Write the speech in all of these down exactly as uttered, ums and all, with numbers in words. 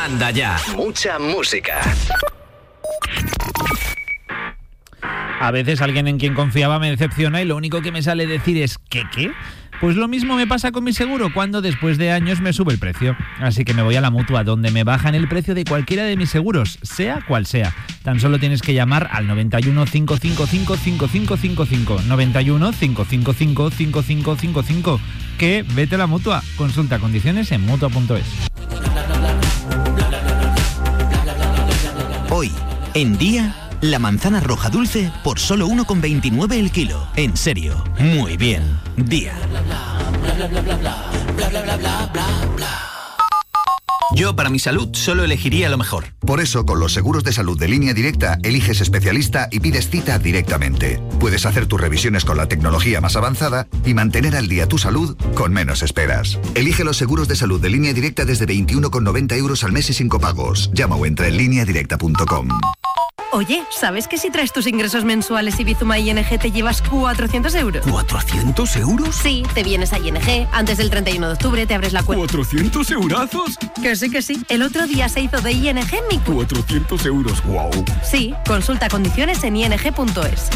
Anda ya. Mucha música. A veces alguien en quien confiaba me decepciona y lo único que me sale decir es ¿qué qué? Pues lo mismo me pasa con mi seguro cuando después de años me sube el precio. Así que me voy a la Mutua, donde me bajan el precio de cualquiera de mis seguros, sea cual sea. Tan solo tienes que llamar al noventa y uno, cinco cinco cinco, cinco cinco cinco cinco, noventa y uno, cinco cinco cinco, cinco cinco cinco cinco. Que vete a la Mutua. Consulta condiciones en mutua punto es. Hoy, en Día, la manzana roja dulce por solo uno con veintinueve el kilo. En serio, muy bien. Día. Yo, para mi salud, solo elegiría lo mejor. Por eso, con los seguros de salud de Línea Directa, eliges especialista y pides cita directamente. Puedes hacer tus revisiones con la tecnología más avanzada y mantener al día tu salud con menos esperas. Elige los seguros de salud de Línea Directa desde veintiuno con noventa euros al mes y sin copagos. Llama o entra en línea directa punto com. Oye, ¿sabes que si traes tus ingresos mensuales y Bizuma I N G te llevas cuatrocientos euros? ¿cuatrocientos euros? Sí, te vienes a I N G, antes del treinta y uno de octubre te abres la cuenta. ¿cuatrocientos eurazos? Que sí, que sí. El otro día se hizo de I N G mi cuenta. cuatrocientos euros, wow. Sí, consulta condiciones en i n g punto es.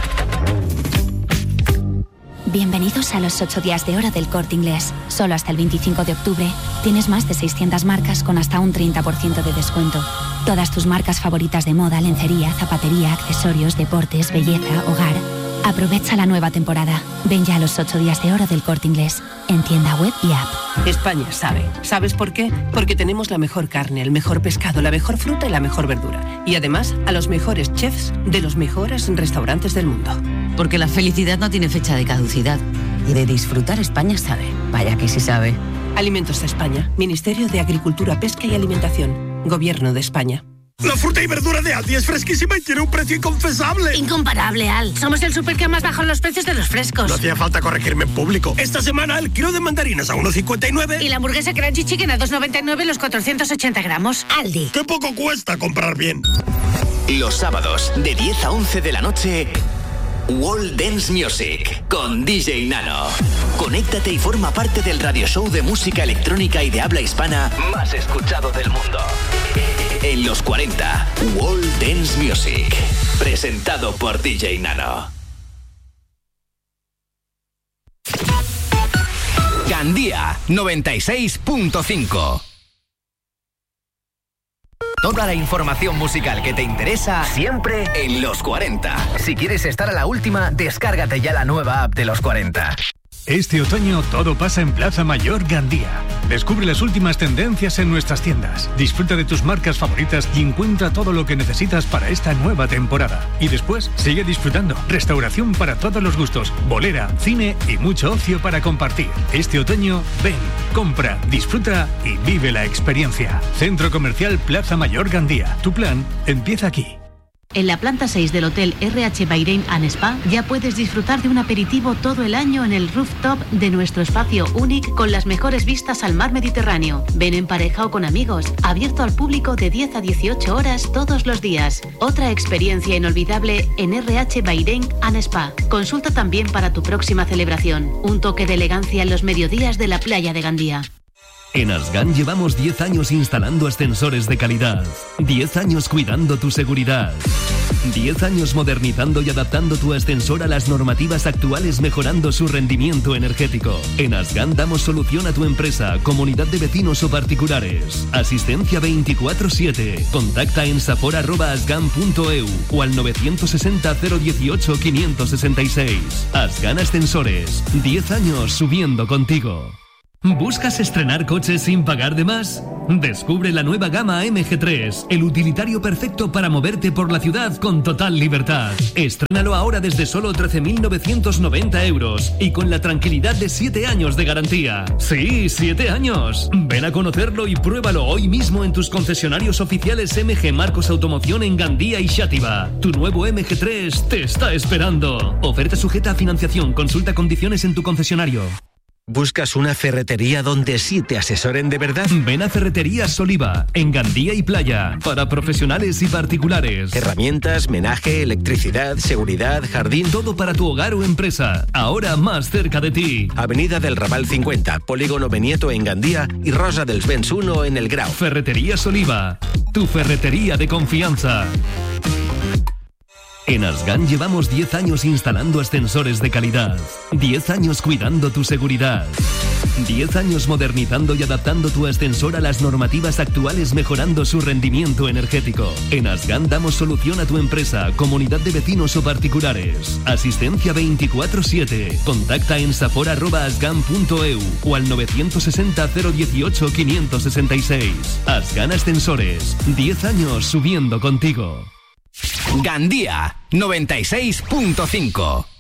Bienvenidos a los ocho días de oro del Corte Inglés. Solo hasta el veinticinco de octubre tienes más de seiscientas marcas con hasta un treinta por ciento de descuento. Todas tus marcas favoritas de moda, lencería, zapatería, accesorios, deportes, belleza, hogar. Aprovecha la nueva temporada. Ven ya a los ocho días de oro del Corte Inglés, en tienda web y app. España sabe. ¿Sabes por qué? Porque tenemos la mejor carne, el mejor pescado, la mejor fruta y la mejor verdura. Y además, a los mejores chefs de los mejores restaurantes del mundo. Porque la felicidad no tiene fecha de caducidad. Y de disfrutar España sabe. Vaya que sí sabe. Alimentos de España. Ministerio de Agricultura, Pesca y Alimentación. Gobierno de España. La fruta y verdura de Aldi es fresquísima y tiene un precio inconfesable. Incomparable, Al. Somos el súper que más bajan los precios de los frescos. No hacía falta corregirme en público. Esta semana el kilo de mandarinas a uno cincuenta y nueve. Y la hamburguesa Crunchy Chicken a dos noventa y nueve los cuatrocientos ochenta gramos. Aldi. ¡Qué poco cuesta comprar bien! Los sábados, de diez a once de la noche... World Dance Music con D J Nano. Conéctate y forma parte del radio show de música electrónica y de habla hispana más escuchado del mundo. En los cuarenta, World Dance Music, presentado por D J Nano. Gandía noventa y seis punto cinco. Toda la información musical que te interesa siempre en Los cuarenta. Si quieres estar a la última, descárgate ya la nueva app de Los cuarenta. Este otoño todo pasa en Plaza Mayor Gandía. Descubre las últimas tendencias en nuestras tiendas. Disfruta de tus marcas favoritas y encuentra todo lo que necesitas para esta nueva temporada. Y después, sigue disfrutando. Restauración para todos los gustos, bolera, cine y mucho ocio para compartir. Este otoño, ven, compra, disfruta y vive la experiencia. Centro Comercial Plaza Mayor Gandía. Tu plan empieza aquí. En la planta seis del Hotel R H Bahrein and Spa ya puedes disfrutar de un aperitivo todo el año en el rooftop de nuestro espacio único con las mejores vistas al mar Mediterráneo. Ven en pareja o con amigos, abierto al público de diez a dieciocho horas todos los días. Otra experiencia inolvidable en R H Bahrein and Spa. Consulta también para tu próxima celebración. Un toque de elegancia en los mediodías de la playa de Gandía. En Asgan llevamos diez años instalando ascensores de calidad, diez años cuidando tu seguridad, diez años modernizando y adaptando tu ascensor a las normativas actuales, mejorando su rendimiento energético. En Asgan damos solución a tu empresa, comunidad de vecinos o particulares. Asistencia veinticuatro siete. Contacta en safor arroba asgan punto e u o al novecientos sesenta, cero dieciocho, quinientos sesenta y seis. Asgan Ascensores, diez años subiendo contigo. ¿Buscas estrenar coches sin pagar de más? Descubre la nueva gama M G tres, el utilitario perfecto para moverte por la ciudad con total libertad. Estrénalo ahora desde solo trece mil novecientos noventa euros y con la tranquilidad de siete años de garantía. Sí, siete años. Ven a conocerlo y pruébalo hoy mismo en tus concesionarios oficiales M G Marcos Automoción en Gandía y Xàtiva. Tu nuevo M G tres te está esperando. Oferta sujeta a financiación. Consulta condiciones en tu concesionario. ¿Buscas una ferretería donde sí te asesoren de verdad? Ven a Ferreterías Oliva, en Gandía y Playa, para profesionales y particulares. Herramientas, menaje, electricidad, seguridad, jardín... Todo para tu hogar o empresa, ahora más cerca de ti. Avenida del Raval cincuenta, Polígono Benieto en Gandía y Rosa dels Vents uno en El Grau. Ferreterías Oliva, tu ferretería de confianza. En Asgan llevamos diez años instalando ascensores de calidad, diez años cuidando tu seguridad, diez años modernizando y adaptando tu ascensor a las normativas actuales, mejorando su rendimiento energético. En Asgan damos solución a tu empresa, comunidad de vecinos o particulares. Asistencia veinticuatro siete. Contacta en sapor arroba asgan punto e u o al nueve seis cero cero dieciocho quinientos sesenta y seis. Asgan Ascensores, diez años subiendo contigo. Gandía noventa y seis punto cinco.